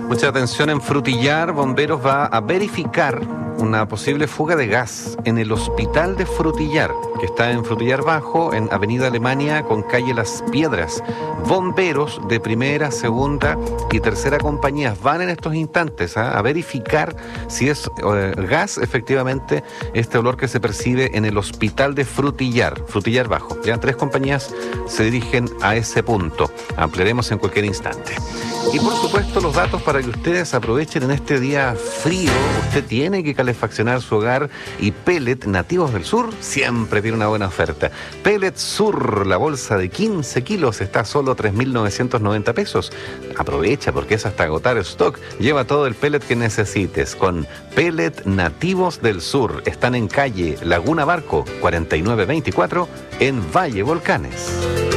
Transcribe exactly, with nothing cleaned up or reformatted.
Mucha atención en Frutillar. Bomberos va a verificar una posible fuga de gas en el hospital de Frutillar, que está en Frutillar Bajo, en Avenida Alemania con calle Las Piedras. Bomberos de primera, segunda y tercera compañías van en estos instantes ¿eh? a verificar si es eh, gas, efectivamente, este olor que se percibe en el hospital de Frutillar, Frutillar Bajo. Ya tres compañías se dirigen a ese punto. Ampliaremos en cualquier instante. Y por supuesto los datos para que ustedes aprovechen en este día frío. Usted tiene que calefaccionar su hogar y Pellet Nativos del Sur siempre tiene una buena oferta. Pellet Sur, la bolsa de quince kilos está a solo tres mil novecientos noventa pesos. Aprovecha porque es hasta agotar stock. Lleva todo el pellet que necesites con Pellet Nativos del Sur. Están en calle Laguna Barco cuarenta y nueve veinticuatro en Valle Volcanes.